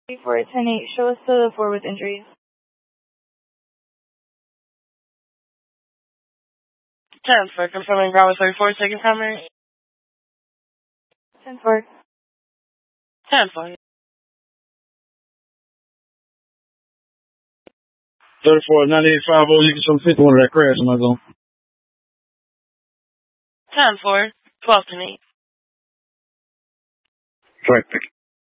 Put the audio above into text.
34 10-8, show us to the 4 with injuries. 10-4, confirming Bravo 34, taking primary. 10-4. 10-4. 34, 9850, you can show 51 of that crash in my zone. 10-4, 12-8. Traffic.